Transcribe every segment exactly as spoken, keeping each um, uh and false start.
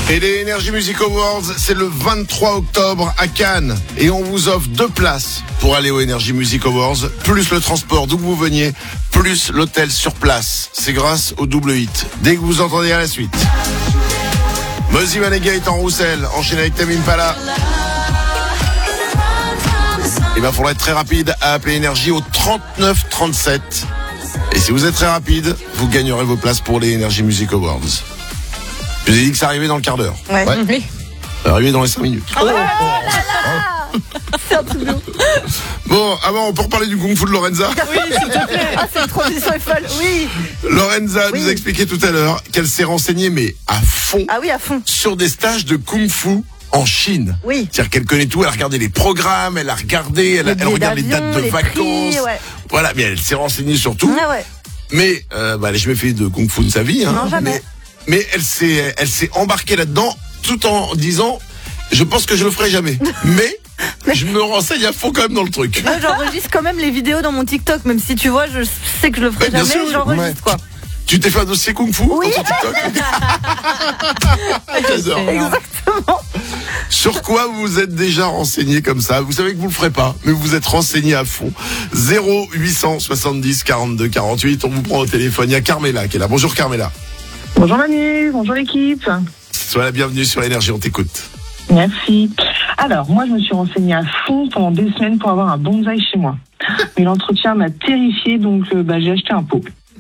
Et les Energy Music Awards, c'est le vingt-trois octobre à Cannes. Et on vous offre deux places pour aller aux Energy Music Awards, plus le transport d'où que vous veniez, plus l'hôtel sur place. C'est grâce au double hit. Dès que vous entendez à la suite. Mozzie Manegate en Roussel, enchaîné avec Tame Impala. Il va falloir être très rapide à appeler Énergie au trente-neuf trente-sept. Et si vous êtes très rapide, vous gagnerez vos places pour les Energy Music Awards. Je vous ai dit que ça arrivait dans le quart d'heure. Ouais. ouais. Oui. Ça arrivait dans les cinq minutes. Oh là là. C'est un truc de ouf. Bon, avant, on peut reparler du Kung Fu de Lorenza. Oui, s'il te plaît. Ah, cette transition est folle. Oui. Lorenza oui. nous a expliqué tout à l'heure qu'elle s'est renseignée, mais à fond. Ah oui, à fond. Sur des stages de Kung Fu en Chine. Oui. C'est-à-dire qu'elle connaît tout, elle a regardé les programmes, elle a regardé, elle, a, elle regarde les dates de les vacances. Prix, ouais. Voilà, mais elle s'est renseignée sur tout. Ouais, ouais. Mais euh, bah, elle n'a jamais fait de Kung Fu de sa vie. Hein, non, jamais. Mais, mais elle s'est, elle s'est embarquée là-dedans tout en disant, je pense que je le ferai jamais. mais je me renseigne à fond quand même dans le truc. Moi, j'enregistre quand même les vidéos dans mon TikTok, même si tu vois, je sais que je le ferai ouais, jamais, sûr, j'enregistre ouais. quoi. Tu t'es fait un dossier Kung Fu oui. dans ton TikTok. J'adore. Exactement. Sur quoi vous vous êtes déjà renseigné comme ça? Vous savez que vous le ferez pas, mais vous vous êtes renseigné à fond. zéro huit cent soixante-dix quarante-deux quarante-huit, on vous prend au téléphone. Il y a Carmela qui est là. Bonjour Carmela. Bonjour Manu, bonjour l'équipe. Sois la bienvenue sur Énergie, on t'écoute. Merci. Alors, moi je me suis renseignée à fond pendant des semaines pour avoir un bonsaï chez moi. Mais l'entretien m'a terrifiée, donc euh, bah, j'ai acheté un pot.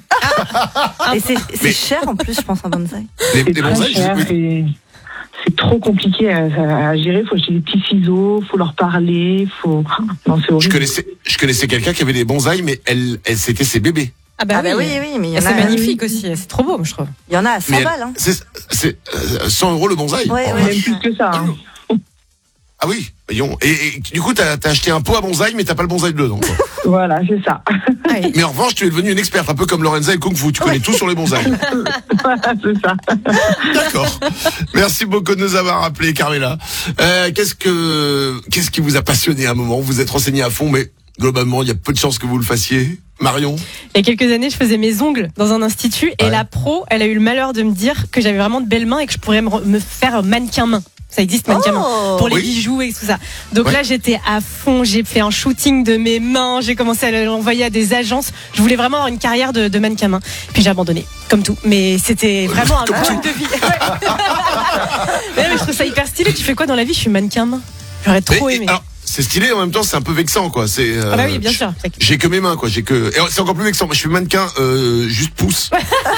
Et c'est, c'est mais... cher en plus, je pense, un bonsaï. Les, c'est les très bonsaïs, cher et c'est trop compliqué à, à gérer. Il faut acheter des petits ciseaux, il faut leur parler, faut. Non, c'est horrible. Je connaissais, je connaissais quelqu'un qui avait des bonsaïs, mais elle, elle c'était ses bébés. Ah bah, ah bah oui, oui, oui, mais il y en c'est a. C'est magnifique aussi, c'est trop beau, je trouve. Il y en a à cent balles. Hein. C'est, c'est euh, cent euros le bonsaï. Ouais, ouais. Même plus que ça. Hein. Ah oui, voyons. Et, et du coup, t'as, t'as acheté un pot à bonsaï, mais t'as pas le bonsaï dedans. Voilà, c'est ça. Mais en revanche, tu es devenue une experte, un peu comme Lorenza et le Kung Fu. Tu connais ouais. tout sur les bonsaïs. Voilà, c'est ça. D'accord. Merci beaucoup de nous avoir appelé, Carmela. Euh, qu'est-ce que, qu'est-ce qui vous a passionné à un moment? Vous vous êtes renseigné à fond, mais globalement, il y a peu de chances que vous le fassiez. Marion? Il y a quelques années, je faisais mes ongles dans un institut et ouais. la pro, elle a eu le malheur de me dire que j'avais vraiment de belles mains et que je pourrais me, me faire mannequin main. Ça existe mannequin main oh, pour les oui. bijoux et tout ça. Donc ouais. là, j'étais à fond. J'ai fait un shooting de mes mains. J'ai commencé à l'envoyer à des agences. Je voulais vraiment avoir une carrière de, de mannequin main. Puis j'ai abandonné, comme tout. Mais c'était vraiment un truc de vie. mais, mais je trouve ça hyper stylé. Tu fais quoi dans la vie? Je suis mannequin main. J'aurais trop mais, aimé. Alors, c'est stylé, en même temps, c'est un peu vexant, quoi. C'est, euh, ah bah oui, bien sûr. J'ai que mes mains, quoi. J'ai que. Et c'est encore plus vexant. Je suis mannequin, euh, juste pouce.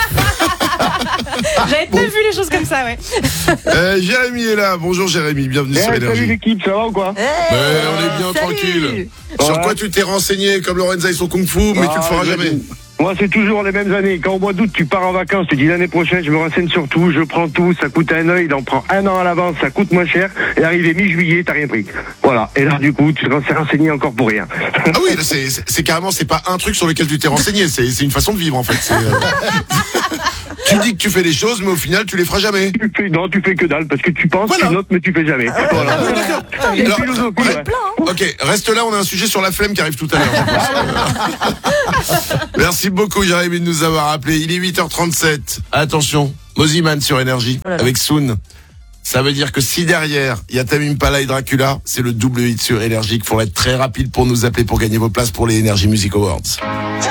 J'avais bon. pas vu les choses comme ça, ouais. Euh, Jérémy est là. Bonjour Jérémy, bienvenue hey, sur Énergie. Salut l'équipe, ça va ou quoi? hey, ouais, On est bien salut. tranquille. Ouais. Sur quoi tu t'es renseigné comme Lorenza et son Kung Fu, mais ah, tu le feras jamais? Moi, c'est toujours les mêmes années. Quand au mois d'août, tu pars en vacances, tu dis l'année prochaine, je me renseigne sur tout, je prends tout, ça coûte un œil, il en prend un an à l'avance, ça coûte moins cher, et arrivé mi-juillet, t'as rien pris. Voilà. Et là, du coup, tu te renseigné encore pour rien. Ah oui, là, c'est, c'est, c'est carrément, c'est pas un truc sur lequel tu t'es renseigné, c'est, c'est une façon de vivre, en fait. C'est, euh... tu dis que tu fais les choses, mais au final, tu les feras jamais. Tu fais, non, tu fais que dalle, parce que tu penses, voilà. tu notes, mais tu fais jamais. Ah, voilà. ah, d'accord. Ah, Alors, philosophie, ouais. ouais. Ok, reste là, on a un sujet sur la flemme qui arrive tout à l'heure. Merci beaucoup, Jérémy, de nous avoir appelé. Il est huit heures trente-sept. Attention, Mozzie Man sur Énergie, oh avec Soon. Ça veut dire que si derrière, il y a Tame Impala et Dracula, c'est le double hit sur Énergie qu'il faudra être très rapide pour nous appeler pour gagner vos places pour les Energy Music Awards.